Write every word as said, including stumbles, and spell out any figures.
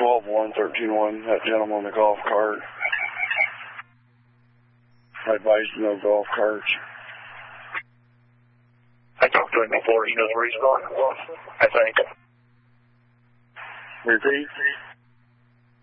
twelve one, thirteen one, that gentleman on the golf cart. I advised no golf carts. I talked to him before. He knows where he's going, I think. Repeat?